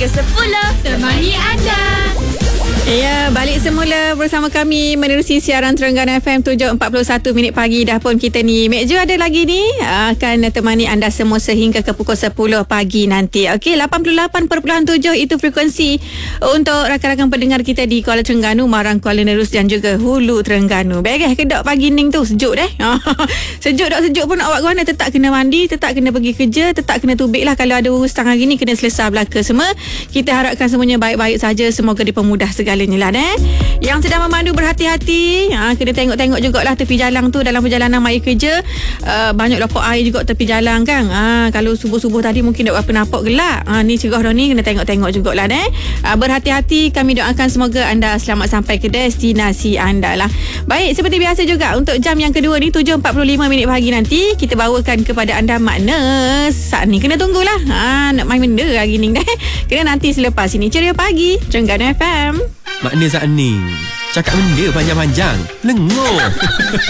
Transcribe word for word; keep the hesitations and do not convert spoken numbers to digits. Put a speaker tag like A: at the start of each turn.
A: hingga sepuluh. Temani anda.
B: Ya, balik semula bersama kami menerusi siaran Terengganu F M tujuh empat puluh satu minit pagi. Dah pun kita ni Mek Ju ada lagi ni akan temani anda semua sehingga ke pukul sepuluh pagi nanti. Okey, lapan puluh lapan perpuluhan tujuh itu frekuensi untuk rakan-rakan pendengar kita di Kuala Terengganu, Marang, Kuala Nerus dan juga Hulu Terengganu. Beres ke dok pagi ning tu? Sejuk deh. Sejuk dok sejuk pun awak guna tetap kena mandi, tetap kena pergi kerja, tetap kena tubik lah. Kalau ada urusan hari ni kena selesai belaka semua. Kita harapkan semuanya baik-baik saja, semoga dipermudah segala ni lah eh. Yang sedang memandu berhati-hati, ha, kena tengok-tengok jugalah tepi jalan tu dalam perjalanan maya kerja. Uh, banyak lopok air juga tepi jalan kan. Ha, kalau subuh-subuh tadi mungkin tak berapa nampak gelap. Ha, ni cerah dah ni kena tengok-tengok jugalah eh. Uh, berhati-hati, kami doakan semoga anda selamat sampai ke destinasi anda lah. Baik, seperti biasa juga untuk jam yang kedua ni tujuh empat puluh lima minit pagi nanti kita bawakan kepada anda makna saat ni. Kena tunggulah. Ha, nak main benda lagi ni deh. Kena nanti selepas ini. Ceria pagi Terengganu F M.
C: Makna saat ni cakap benda panjang-panjang lengur.